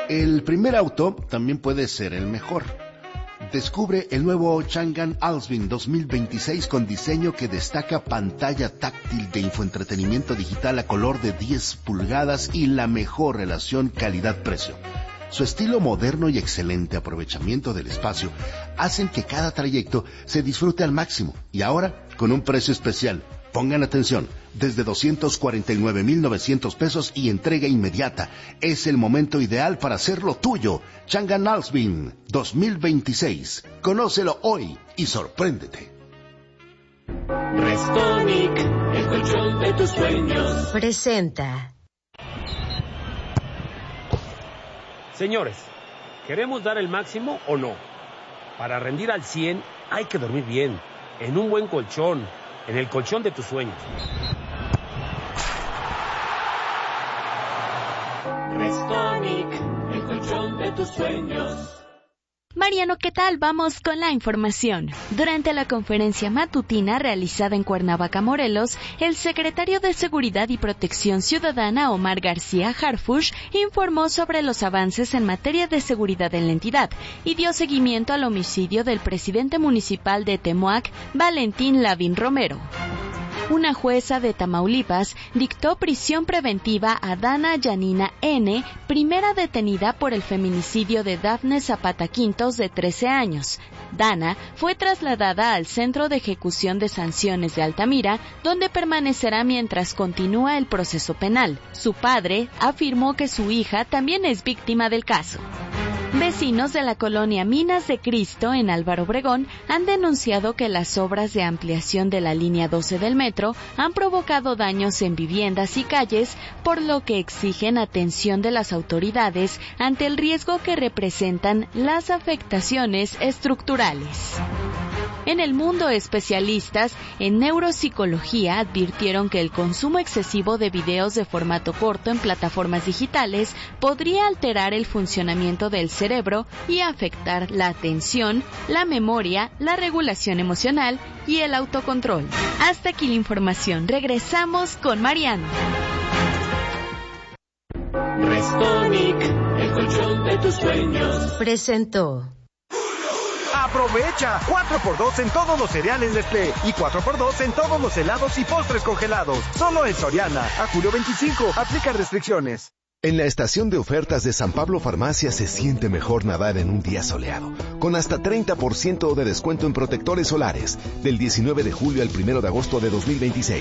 El primer auto también puede ser el mejor. Descubre el nuevo Changan Alpine 2026 con diseño que destaca pantalla táctil de infoentretenimiento digital a color de 10 pulgadas y la mejor relación calidad-precio. Su estilo moderno y excelente aprovechamiento del espacio hacen que cada trayecto se disfrute al máximo. Y ahora, con un precio especial. Pongan atención, desde 249,900 pesos y entrega inmediata. Es el momento ideal para hacerlo tuyo. Changan Alpine 2026. Conócelo hoy y sorpréndete. Restonic, el colchón de tus sueños. Presenta. Señores, ¿queremos dar el máximo o no? Para rendir al 100 hay que dormir bien, en un buen colchón, en el colchón de tus sueños. Restonic, el colchón de tus sueños. Mariano, ¿qué tal? Vamos con la información. Durante la conferencia matutina realizada en Cuernavaca, Morelos, el secretario de Seguridad y Protección Ciudadana, Omar García Harfuch, informó sobre los avances en materia de seguridad en la entidad y dio seguimiento al homicidio del presidente municipal de Temoac, Valentín Lavín Romero. Una jueza de Tamaulipas dictó prisión preventiva a Dana Yanina N., primera detenida por el feminicidio de Dafne Zapata Quintos, de 13 años. Dana fue trasladada al Centro de Ejecución de Sanciones de Altamira, donde permanecerá mientras continúa el proceso penal. Su padre afirmó que su hija también es víctima del caso. Vecinos de la colonia Minas de Cristo en Álvaro Obregón han denunciado que las obras de ampliación de la línea 12 del metro han provocado daños en viviendas y calles, por lo que exigen atención de las autoridades ante el riesgo que representan las afectaciones estructurales. En el mundo, especialistas en neuropsicología advirtieron que el consumo excesivo de videos de formato corto en plataformas digitales podría alterar el funcionamiento del cerebro y afectar la atención, la memoria, la regulación emocional y el autocontrol. Hasta aquí la información. Regresamos con Mariano. Restonic, el colchón de tus sueños. Presentó. ¡Aprovecha! 4x2 en todos los cereales Nestlé y 4x2 en todos los helados y postres congelados. Solo en Soriana. A julio 25. Aplica restricciones. En la estación de ofertas de San Pablo Farmacia se siente mejor nadar en un día soleado, con hasta 30% de descuento en protectores solares, del 19 de julio al 1 de agosto de 2026.